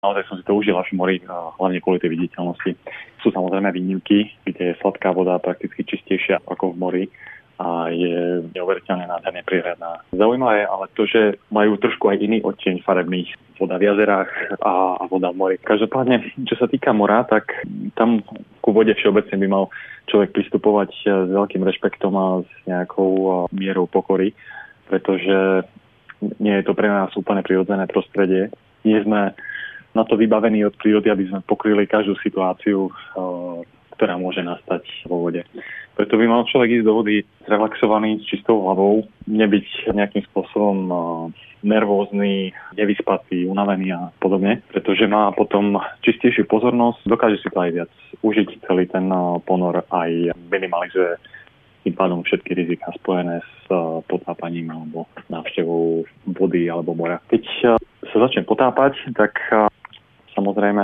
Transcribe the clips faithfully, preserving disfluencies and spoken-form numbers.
Naozaj som si to užil až v mori, hlavne kvôli tej viditeľnosti. Sú samozrejme výnimky, kde je sladká voda prakticky čistejšia ako v mori a je neuveriteľne nádherne prihľadná. Zaujímavé ale to, že majú trošku aj iný odtieň farebných, voda v jazerách a voda v mori. Každopádne, čo sa týka mora, tak tam ku vode všeobecne by mal človek pristupovať s veľkým rešpektom a s nejakou mierou pokory, pretože nie je to pre nás úplne prirodzené prostredie. Nie sme na to vybavení od prírody, aby sme pokryli každú situáciu, ktorá môže nastať vo vode. Preto by mal človek ísť do vody zrelaxovaný, s čistou hlavou, nebyť nejakým spôsobom nervózny, nevyspatý, unavený a podobne, pretože má potom čistejšiu pozornosť, dokáže si to aj viac užiť celý ten ponor, aj minimalizuje tým pádom všetky rizika spojené s potápaním alebo návštevou vody alebo mora. Keď sa začne potápať, tak samozrejme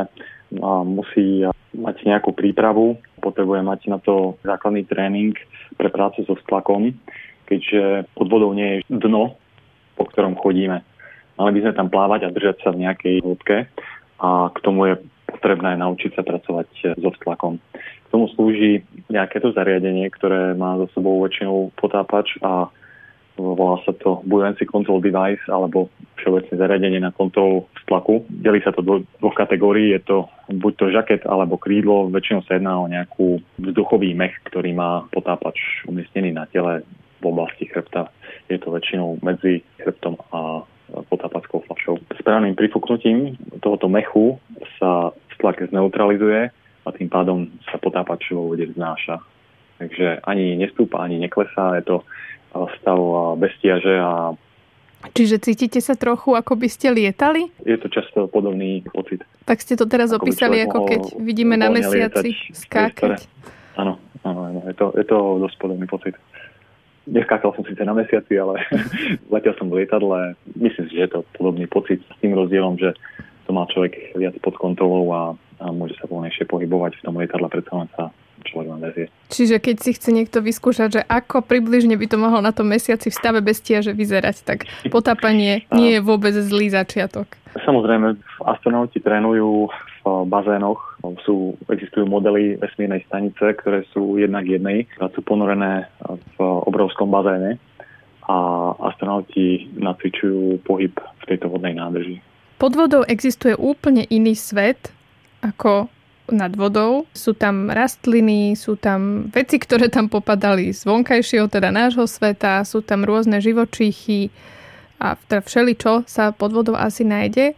musí mať nejakú prípravu, potrebuje mať na to základný tréning pre prácu so tlakom, keďže pod vodou nie je dno, po ktorom chodíme. Mali by sme tam plávať a držať sa v nejakej hĺbke a k tomu je potrebné naučiť sa pracovať so tlakom. K tomu slúži nejaké to zariadenie, ktoré má za sebou väčšinou potápač a volá sa to Buoyancy Control Device alebo všeobecné zariadenie na kontrolu tlaku. Delí sa to do dvoch kategórií. Je to buď to žaket alebo krídlo. Väčšinou sa jedná o nejakú vzduchový mech, ktorý má potápač umiestnený na tele v oblasti chrbta. Je to väčšinou medzi chrbtom a potápackou fľašou. Správnym prifúknutím tohoto mechu sa tlak zneutralizuje a tým pádom sa potápač vo vode vznáša. Takže ani nestúpa, ani neklesá. Je to stav bez stiaže. A čiže cítite sa trochu, ako by ste lietali? Je to často podobný pocit. Tak ste to teraz ako opísali, ako keď vidíme na mesiaci skákať. Áno, áno, áno. Je to, je to dosť podobný pocit. Neskákal som síce na mesiaci, ale letel som v lietadle. Myslím si, že je to podobný pocit s tým rozdielom, že to má človek viac pod kontrolou a, a môže sa voľnejšie pohybovať v tom lietadle, predsa len sa človek len vezie. Čiže keď si chce niekto vyskúšať, že ako približne by to mohlo na tom mesiaci v stave bez stiaže vyzerať, tak potápanie nie je vôbec zlý začiatok. Samozrejme, astronauti trénujú v bazénoch. Sú, existujú modely vesmírnej stanice, ktoré sú jednak jednej. Sú ponorené v obrovskom bazéne a astronauti nacvičujú pohyb v tejto vodnej nádrži. Pod vodou existuje úplne iný svet ako nad vodou. Sú tam rastliny, sú tam veci, ktoré tam popadali z vonkajšieho, teda nášho sveta, sú tam rôzne živočíchy a teda všeličo sa pod vodou asi nájde.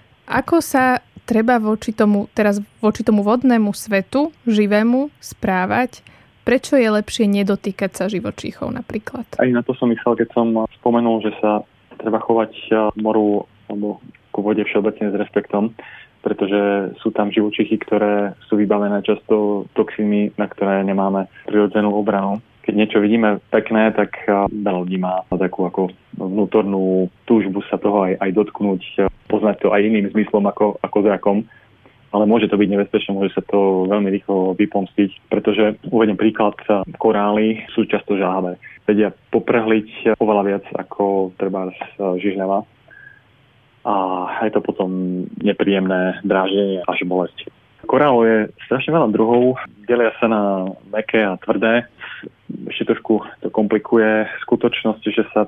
Ako sa treba voči tomu, teraz voči tomu vodnému svetu, živému, správať? Prečo je lepšie nedotýkať sa živočíchov napríklad? Aj na to som myslel, keď som spomenul, že sa treba chovať moru alebo ku vode všeobecne s respektom, pretože sú tam živočichy, ktoré sú vybavené často toxínmi, na ktoré nemáme prirodzenú obranu. Keď niečo vidíme pekné, tak veľa ľudí má takú ako vnútornú túžbu sa toho aj, aj dotknúť, poznať to aj iným zmyslom ako, ako zrakom. Ale môže to byť nebezpečné, môže sa to veľmi rýchlo vypomstiť, pretože uvediem príklad, korály sú často žáhavé. Vedia poprehliť oveľa viac ako treba žižľava. A je to potom nepríjemné dráždenie až bolesť. Korálov je strašne veľa druhov, delia sa na mäkké a tvrdé. Ešte trošku to komplikuje skutočnosť, že sa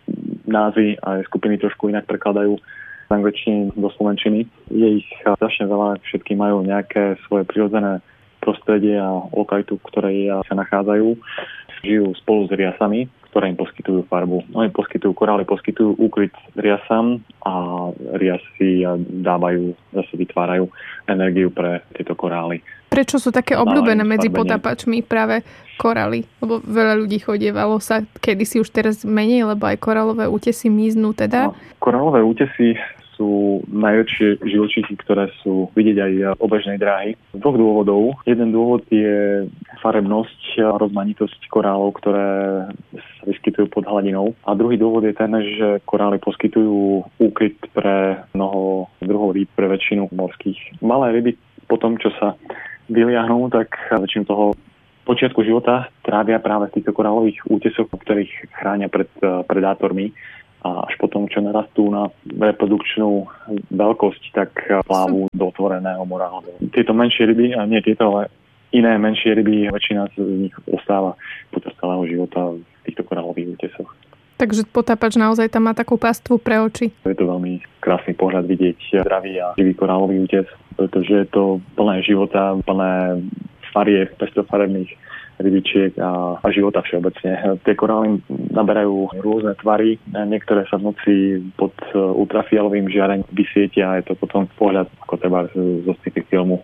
názvy a skupiny trošku inak prekladajú z angličtiny do slovenčiny. Je ich strašne veľa, všetky majú nejaké svoje prirodzené prostredie a lokalitu, v ktorej sa nachádzajú. Žijú spolu s riasami, ktoré im poskytujú farbu. Oni poskytujú, korály poskytujú úkryt riasam a riasy dávajú, zase vytvárajú energiu pre tieto korály. Prečo sú také obľúbené medzi potápačmi práve korály? Lebo veľa ľudí chodievalo sa kedysi, už teraz menej, lebo aj korálové útesy miznú teda. No, korálové útesy sú najväčšie živočichy, ktoré sú vidieť aj obežnej dráhy. Z dvoch dôvodov. Jeden dôvod je farebnosť a rozmanitosť korálov, ktoré sa vyskytujú pod hladinou. A druhý dôvod je ten, že korály poskytujú úkryt pre mnoho druhov rýb, pre väčšinu morských. Malé ryby po tom, čo sa vyliahnú, tak väčšinu toho počiatku života trávia práve v týchto korálových útesoch, ktorých chránia pred predátormi. a až potom, čo narastú na reprodukčnú veľkosť, tak plávu do otvoreného mora. Tieto menšie ryby, a nie tieto, ale iné menšie ryby, väčšina z nich ostáva počas celého života v týchto korálových útesoch. Takže potápač naozaj tam má takú pastvu pre oči. Je to veľmi krásny pohľad vidieť zdravý a živý korálový útes, pretože je to plné života, plné farieb, pestrofarebných rybičiek a, a života všeobecne. Tie korály naberajú rôzne tvary, niektoré sa v noci pod ultrafialovým žiarením vysvietia a je to potom pohľad ako treba zo sci-fi filmu.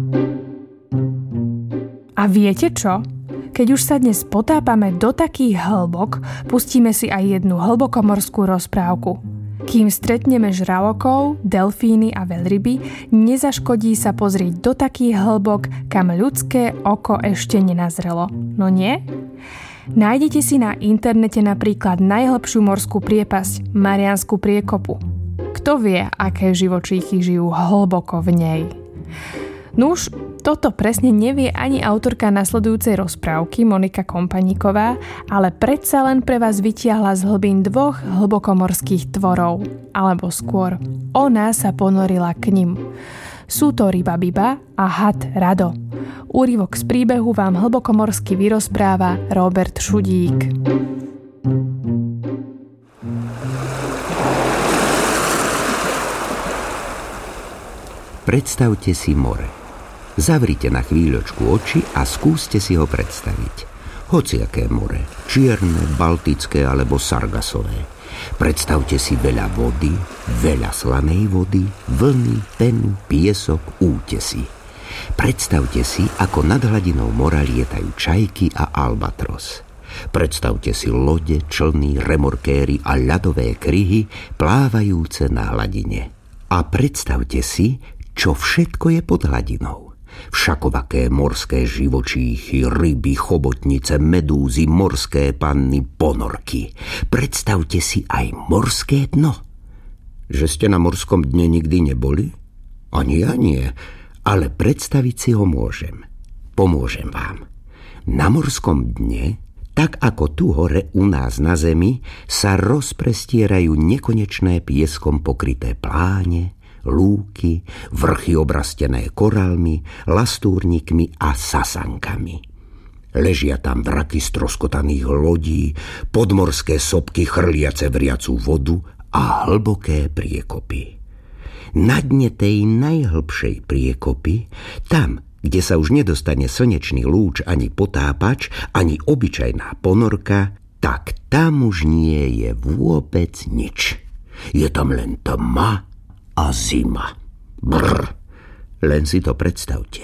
A viete čo? Keď už sa dnes potápame do takých hĺbok, pustíme si aj jednu hlbokomorskú rozprávku. Kým stretneme žralokov, delfíny a veľryby, nezaškodí sa pozrieť do takých hĺbok, kam ľudské oko ešte nenazrelo. No nie? Nájdete si na internete napríklad najhlbšiu morskú priepasť, Mariánsku priekopu. Kto vie, aké živočíchy žijú hlboko v nej? Nuž, toto presne nevie ani autorka nasledujúcej rozprávky Monika Kompaníková, ale predsa len pre vás vytiahla z hlbín dvoch hlbokomorských tvorov, alebo skôr ona sa ponorila k nim. Sú to ryba Biba a had Rado. Úryvok z príbehu vám hlbokomorsky vyrozpráva Robert Šudík. Predstavte si more. Zavrite na chvíľočku oči a skúste si ho predstaviť. Hociaké more, čierne, baltické alebo sargasové. Predstavte si veľa vody, veľa slanej vody, vlny, penu, piesok, útesy. Predstavte si, ako nad hladinou mora lietajú čajky a albatros. Predstavte si lode, člny, remorkéry a ľadové kryhy plávajúce na hladine. A predstavte si, čo všetko je pod hladinou. Všakovaké morské živočíchy, ryby, chobotnice, medúzy, morské panny, ponorky. Predstavte si aj morské dno. Že ste na morskom dne nikdy neboli? Ani ja nie, ale predstaviť si ho môžem. Pomôžem vám. Na morskom dne, tak ako tu hore u nás na zemi, sa rozprestierajú nekonečné pieskom pokryté pláne, lúky, vrchy obrastené korálmi, lastúrnikmi a sasankami. Ležia tam vraky stroskotaných lodí, podmorské sopky chrliace vriacu vodu a hlboké priekopy. Na dne tej najhlbšej priekopy, tam, kde sa už nedostane slnečný lúč ani potápač, ani obyčajná ponorka, tak tam už nie je vôbec nič. Je tam len tma a zima. Brr, len si to predstavte.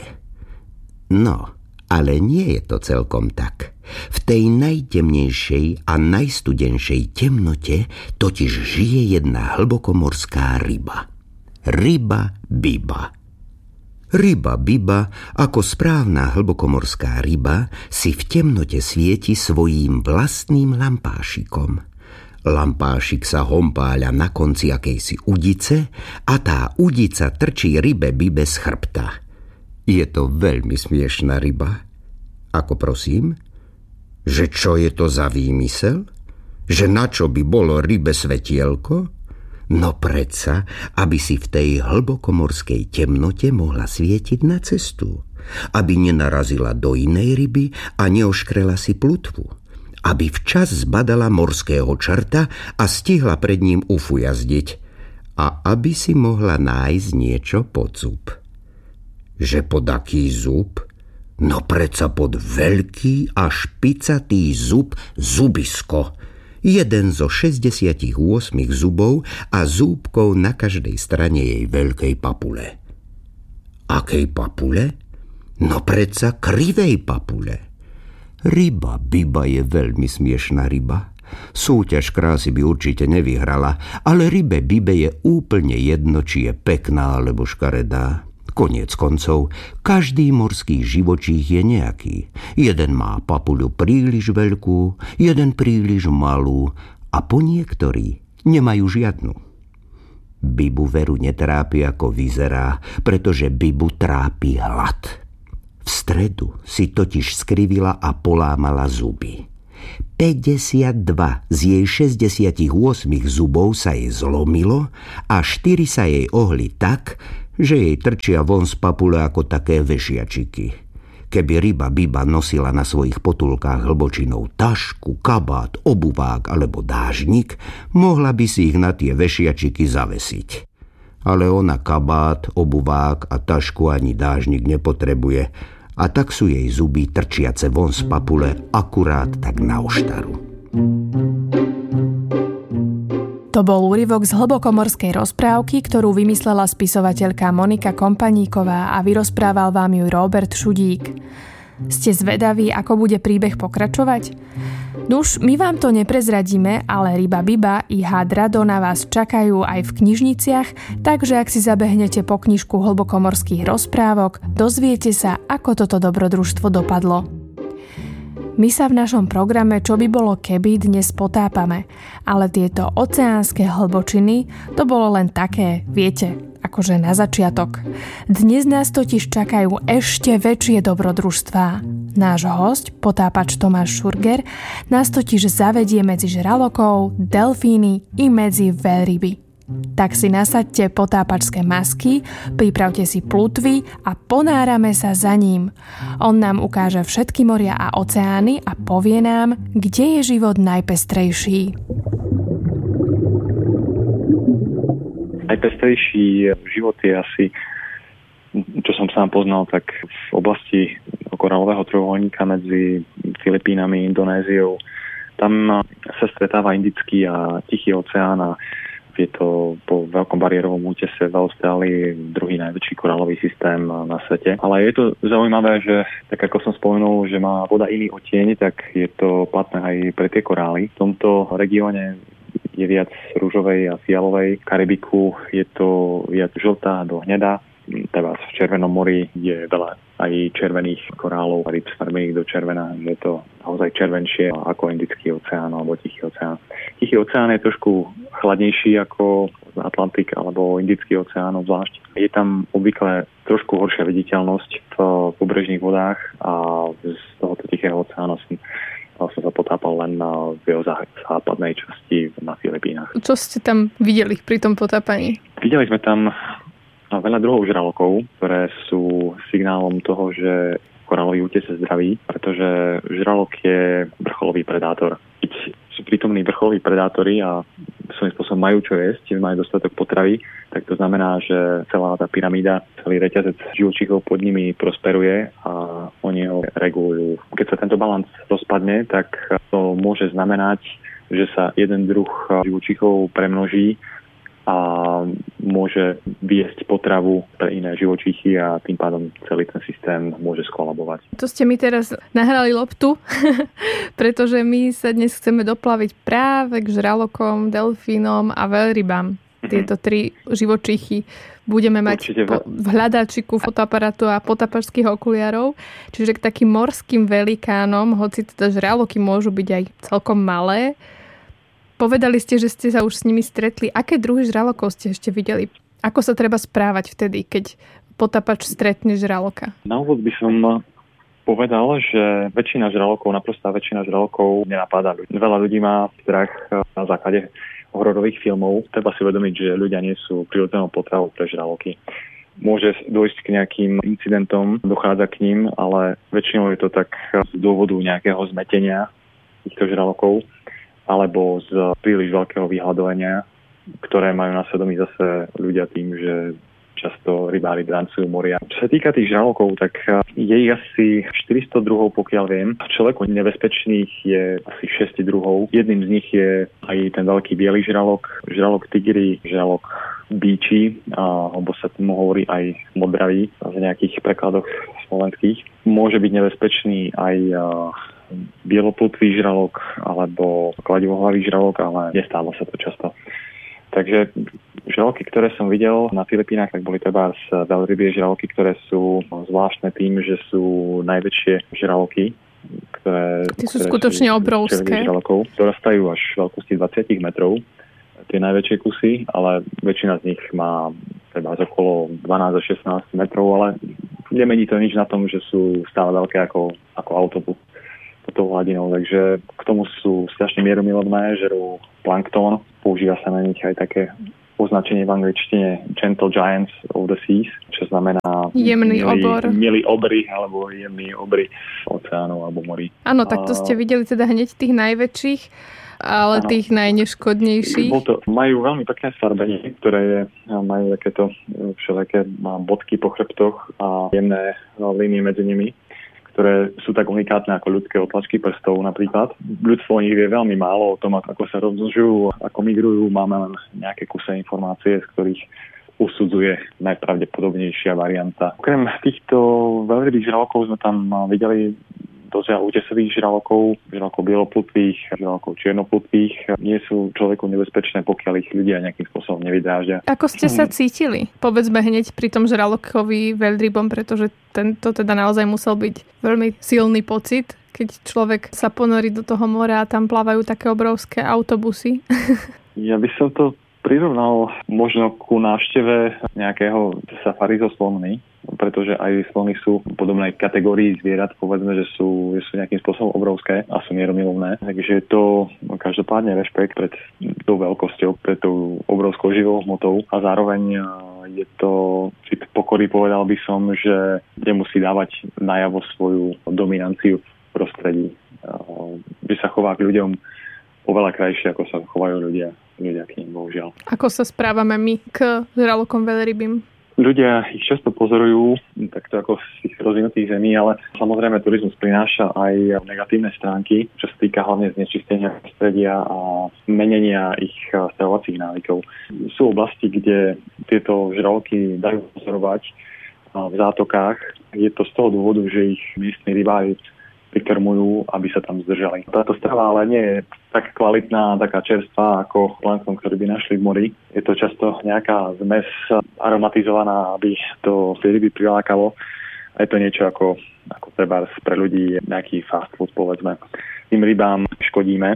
No, ale nie je to celkom tak. V tej najtemnejšej a najstudenšej temnote totiž žije jedna hlbokomorská ryba. Ryba Biba. Ryba Biba, ako správna hlbokomorská ryba, si v temnote svieti svojím vlastným lampášikom. Lampášik sa hompáľa na konci akejsi udice a tá udica trčí rybe Bibe z chrbta. Je to veľmi smiešná ryba. Ako prosím? Že čo je to za výmysel? Že na čo by bolo rybe svetielko? No predsa, aby si v tej hlbokomorskej temnote mohla svietiť na cestu. Aby nenarazila do inej ryby a neoškrela si plutvu. Aby včas zbadala morského čerta a stihla pred ním ufujazdiť. A aby si mohla nájsť niečo pod zub. Že pod aký zub? No predsa pod veľký a špicatý zub zubisko. Jeden zo šesťdesiatich osem zubov a zúbkov na každej strane jej veľkej papule. Akej papule? No predsa krivej papule. Ryba Biba je veľmi smiešná ryba. Súťaž krásy by určite nevyhrala, ale rybe Bibe je úplne jedno, či je pekná alebo škaredá. Koniec koncov, každý morský živočích je nejaký. Jeden má papuľu príliš veľkú, jeden príliš malú a po niektorí nemajú žiadnu. Bibu veru netrápi, ako vyzerá, pretože Bibu trápi hlad. V stredu si totiž skrivila a polámala zuby. päťdesiatdva z jej šesťdesiatosem zubov sa jej zlomilo a štyri sa jej ohli tak, že jej trčia von z papule ako také vešiačiky. Keby ryba Biba nosila na svojich potulkách hlbočinou tašku, kabát, obuvák alebo dážnik, mohla by si ich na tie vešiačiky zavesiť. Ale ona kabát, obuvák a tašku ani dážnik nepotrebuje a tak sú jej zuby trčiace von z papule akurát tak na oštaru. To bol úryvok z hlbokomorskej rozprávky, ktorú vymyslela spisovateľka Monika Kompaníková a vyrozprával vám ju Róbert Šudík. Ste zvedaví, ako bude príbeh pokračovať? Nuž, my vám to neprezradíme, ale ryba Biba i had Rado na vás čakajú aj v knižniciach, takže ak si zabehnete po knižku hlbokomorských rozprávok, dozviete sa, ako toto dobrodružstvo dopadlo. My sa v našom programe Čo by bolo keby dnes potápame, ale tieto oceánske hlbočiny to bolo len také, viete, akože na začiatok. Dnes nás totiž čakajú ešte väčšie dobrodružstvá. Náš hosť, potápač Tomáš Šurger, nás totiž zavedie medzi žralokov, delfíny i medzi veľryby. Tak si nasaďte potápačské masky, pripravte si plutvy a ponárame sa za ním. On nám ukáže všetky moria a oceány a povie nám, kde je život najpestrejší. Najpestrejší život je asi, čo som sám poznal, tak v oblasti koralového trojuholníka medzi Filipínami a Indonéziou. Tam sa stretáva Indický a Tichý oceán a je to po veľkom bariérovom útese v Austrálii druhý najväčší korálový systém na svete. Ale je to zaujímavé, že tak ako som spomenul, že má voda iný odtieň, tak je to platné aj pre tie korály. V tomto regióne je viac ružovej a fialovej. V Karibiku je to viac žltá do hnedá. Teda v Červenom mori je veľa aj červených korálov a ryb sfarbených do červená, že je to naozaj červenšie ako Indický oceán alebo Tichý oceán. Tichý oceán je trošku chladnejší ako Atlantik alebo Indický oceán obzvlášť. Je tam obvykle trošku horšia viditeľnosť v pobrežných vodách a z tohoto Tichého oceánu som vlastne sa potápal len na jeho západnej časti na Filipínach. Čo ste tam videli pri tom potápaní? Videli sme tam veľa druhov žralokov, ktoré sú signálom toho, že korálový útes je zdravý, pretože žralok je vrcholový predátor. Keď sú prítomní vrcholoví predátori a svojím spôsobom majú čo jesť, majú dostatok potravy, tak to znamená, že celá tá pyramída, celý reťazec živočíchov pod nimi prosperuje a oni ho regulujú. Keď sa tento balans rozpadne, tak to môže znamenať, že sa jeden druh živočíchov premnoží a môže viesť potravu pre iné živočíchy a tým pádom celý ten systém môže skolabovať. To ste mi teraz nahrali loptu, pretože my sa dnes chceme doplaviť práve k žralokom, delfínom a veľrybám. Mm-hmm. Tieto tri živočíchy budeme mať po, v hľadáčiku fotoaparátu a potápačských okuliarov. Čiže k takým morským velikánom, hoci teda žraloky môžu byť aj celkom malé. Povedali ste, že ste sa už s nimi stretli. Aké druhy žralokov ste ešte videli? Ako sa treba správať vtedy, keď potápač stretne žraloka? Na úvod by som povedal, že väčšina žralokov, naprostá väčšina žralokov nenapadá ľudí. Veľa ľudí má strach na základe hororových filmov. Treba si uvedomiť, že ľudia nie sú prirodzenou potravou pre žraloky. Môže dôjsť k nejakým incidentom, dochádza k ním, ale väčšinou je to tak z dôvodu nejakého zmetenia týchto žralokov alebo z príliš veľkého vyhľadovania, ktoré majú na svedomí zase ľudia tým, že často rybári drancujú moria. Čo sa týka tých žralokov, tak je ich asi štyristo druhov, pokiaľ viem. V človeku nebezpečných je asi šesť druhov. Jedným z nich je aj ten veľký biely žralok, žralok tigri, žralok bíči, alebo sa tomu hovorí aj modravý v nejakých prekladoch slovenských. Môže byť nebezpečný aj bieloplutvý žralok alebo kladivohlavý žralok, ale nestáva sa to často. Takže žraloky, ktoré som videl na Filipínach, tak boli teda z veľrybie žraloky, ktoré sú zvláštne tým, že sú najväčšie žraloky, ktoré... Tí sú skutočne obrovské. Žralokov, dorastajú až veľkosti dvadsať metrov, tie najväčšie kusy, ale väčšina z nich má teda okolo dvanásť až šestnásť metrov, ale nemení to nič na tom, že sú stále veľké ako, ako autobus. tou hladinou. Takže k tomu sú strašne mierumilovné, žerú planktón. Používa sa na nich aj také označenie v angličtine Gentle Giants of the Seas, čo znamená jemný milý, obor. milý obry alebo jemný obry oceánov alebo morí. Áno, tak to ste videli teda hneď tých najväčších, ale ano. Tých najneškodnejších. To, majú veľmi pekné sfarbenie, ktoré majú takéto všelijaké bodky po chrbtoch a jemné línie medzi nimi, ktoré sú tak unikátne ako ľudské otlačky prstov napríklad. Ľudstvo o nich vie veľmi málo o tom, ako sa rozmnožujú, ako migrujú. Máme len nejaké kuse informácie, z ktorých usudzuje najpravdepodobnejšia varianta. Okrem týchto veľrybých žralokov sme tam videli dosť útesových žralokov, žralokov bieloplutvých, žralokov čiernoplutvých. Nie sú človeku nebezpečné, pokiaľ ich ľudia nejakým spôsobom nevydráždia. Ako ste sa cítili? Povedzme hneď pri tom žralokovi veľrybom, pretože tento teda naozaj musel byť veľmi silný pocit, keď človek sa ponorí do toho mora a tam plávajú také obrovské autobusy. Ja by som to prirovnal možno ku návšteve nejakého safari zo slonmi, pretože aj slony sú v podobnej kategórii zvierat, povedzme, že sú, že sú nejakým spôsobom obrovské a sú mierumilovné. Takže je to každopádne rešpekt pred tou veľkosťou, pred tou obrovskou živou hmotou a zároveň je to typ pokory, povedal by som, že nemusí dávať najavo svoju dominanciu v prostredí. Že sa chová k ľuďom oveľa krajšie, ako sa chovajú ľudia, ľudia k nim, bohužiaľ. Ako sa správame my k žralokom veľrybým? Ľudia ich často pozorujú, takto ako z tých rozvinutých zemí, ale samozrejme turizmus prináša aj negatívne stránky, čo sa týka hlavne znečistenia prostredia a menenia ich stravovacích návykov. Sú oblasti, kde tieto žraloky dajú pozorovať v zátokách. Je to z toho dôvodu, že ich miestni rybári prikrmujú, aby sa tam zdržali. Táto strava ale nie je tak kvalitná, taká čerstvá ako plankton, ktorý by našli v mori. Je to často nejaká zmes aromatizovaná, aby to tie ryby prilákalo. A je to niečo ako, ako trebárs pre ľudí, nejaký fast food, povedzme. Tým rybám škodíme.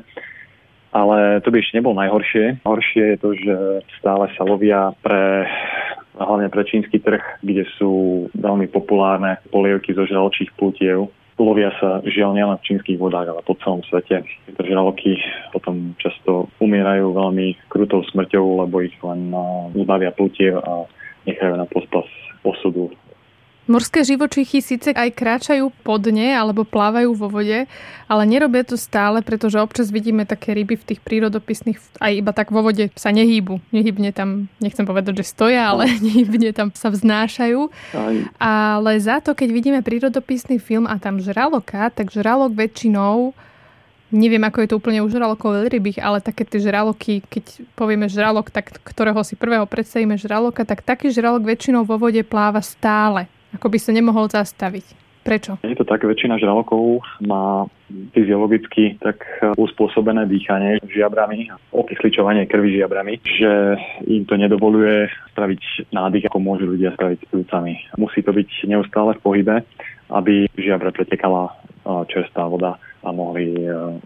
Ale to by ešte nebolo najhoršie. Horšie je to, že stále sa lovia pre, hlavne pre čínsky trh, kde sú veľmi populárne polievky zo žraločích plutiev. Lovia sa žiaľ nielen v čínskych vodách, ale po celom svete. Tieto žraloky potom často umierajú veľmi krutou smrťou, lebo ich len zbavia plutiev a nechajú na pospas osudu. Morské živočichy síce aj kráčajú po dne alebo plávajú vo vode, ale nerobia to stále, pretože občas vidíme také ryby v tých prírodopisných, aj iba tak vo vode sa nehýbu. Nehybne tam, nechcem povedať, že stoja, ale nehybne tam sa vznášajú. Aj. Ale za to, keď vidíme prírodopisný film a tam žraloka, tak žralok väčšinou, neviem, ako je to úplne u žralokov veľrybých, ale také tie žraloky, keď povieme žralok, tak ktorého si prvého predstavíme žraloka, tak taký žralok väčšinou vo vode pláva stále. Ako by sa nemohol zastaviť. Prečo? Je to tak, väčšina žralokov má fyziologicky tak uspôsobené dýchanie žiabrami, okysličovanie krvi žiabrami, že im to nedovoluje spraviť nádych, ako môžu ľudia spraviť s pľúcami. Musí to byť neustále v pohybe, aby žiabre pretekala čerstvá voda a mohli,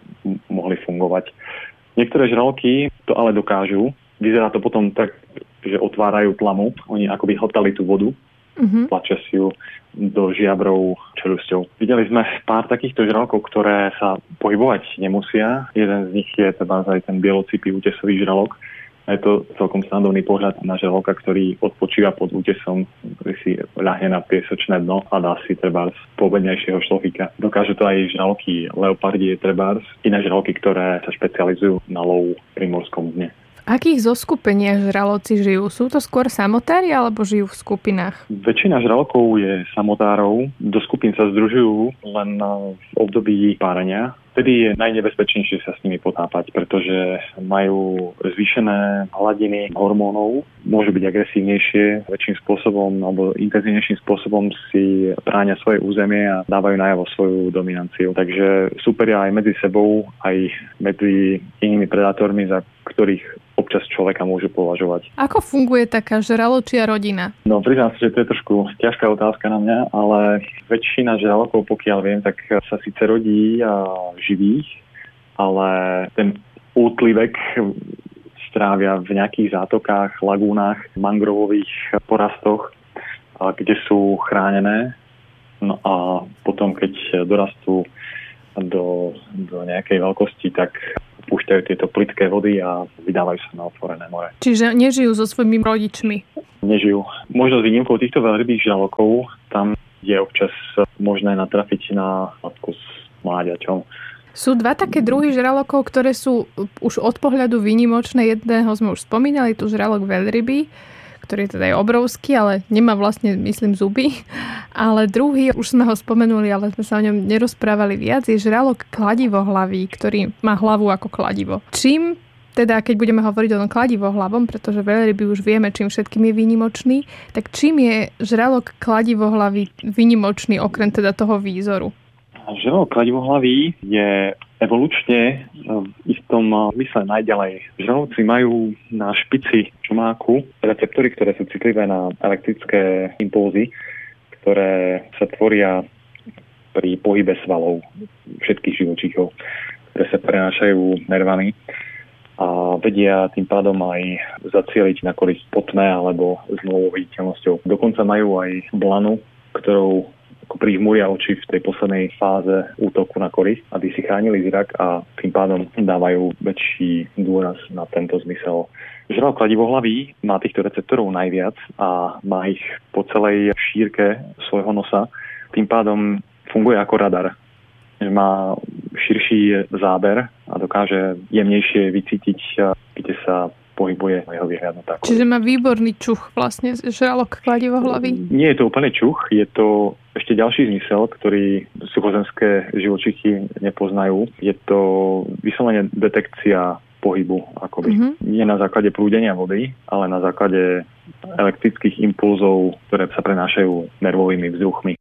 mohli fungovať. Niektoré žraloky to ale dokážu. Vyzerá to potom tak, že otvárajú tlamu. Oni akoby hltali tú vodu. Uh-huh. Tlačia si ju do žiabrov čelusťou. Videli sme pár takýchto žralokov, ktoré sa pohybovať nemusia. Jeden z nich je teda aj ten bielocipý útesový žralok. A je to celkom srandovný pohľad na žraloka, ktorý odpočíva pod útesom, ktorý si ľahne na piesočné dno a dá si trebárs pobednejšieho šlofíka. Dokážu to aj žraloky leopardie trebárs, iné žraloky, ktoré sa špecializujú na lov pri morskom dne. V akých zoskupeniach žraloci žijú? Sú to skôr samotári alebo žijú v skupinách? Väčšina žralokov je samotárov. Do skupín sa združujú len v období párenia. Vtedy je najnebezpečnejšie sa s nimi potápať, pretože majú zvýšené hladiny hormónov, môžu byť agresívnejšie, väčším spôsobom alebo intenzívnejším spôsobom si bránia svoje územie a dávajú najavo svoju dominanciu. Takže súperia aj medzi sebou, aj medzi inými predátormi, za ktorých občas človeka môžu považovať. Ako funguje taká žraločia rodina? No, priznám sa, že to je trošku ťažká otázka na mňa, ale väčšina žralokov, pokiaľ viem, tak sa síce rodí a živých, ale ten útlivek strávia v nejakých zátokách, lagúnach, mangrovových porastoch, kde sú chránené. No a potom, keď dorastú do, do nejakej veľkosti, tak púšťajú tieto plytké vody a vydávajú sa na otvorené more. Čiže nežijú so svojimi rodičmi? Nežijú. Možno s výnimkou týchto veľrybých žralokov, tam je občas možné natrafiť na matku s mláďaťom. Sú dva také druhy žralokov, ktoré sú už od pohľadu výnimočné. Jedného sme už spomínali, tu žralok veľryby, ktorý je teda aj obrovský, ale nemá vlastne, myslím, zuby. Ale druhý, už sme ho spomenuli, ale sme sa o ňom nerozprávali viac, je žralok kladivohlavý, ktorý má hlavu ako kladivo. Čím, teda keď budeme hovoriť o tom kladivohlavom, pretože veľryby už vieme, čím všetkým je výnimočný, tak čím je žralok kladivohlavý výnimočný, okrem teda toho výzoru? Žralok kladivohlavý je evolučne v istom mysle najďalej. Žralokci majú na špici čumáku receptory, ktoré sú citlivé na elektrické impulzy, ktoré sa tvoria pri pohybe svalov všetkých živočíchov, ktoré sa prenášajú nervami a vedia tým pádom aj zacieliť na korisť potme alebo s novou viditeľnosťou. Dokonca majú aj blanu, ktorou prižmúria oči v tej poslednej fáze útoku na korisť, aby si chránili zrak a tým pádom dávajú väčší dôraz na tento zmysel. Žralok kladivohlavý má týchto receptorov najviac a má ich po celej šírke svojho nosa. Tým pádom funguje ako radar. Má širší záber a dokáže jemnejšie vycítiť, kde sa pohybuje jeho vyhľadnutá korisť. Čiže má výborný čuch vlastne žralok kladivohlavý? Nie je to úplne čuch, je to ešte ďalší zmysel, ktorý suchozemské živočichy nepoznajú. Je to vyslovene detekcia pohybu, akoby. Mm-hmm. Nie na základe prúdenia vody, ale na základe elektrických impulzov, ktoré sa prenášajú nervovými vzruchmi.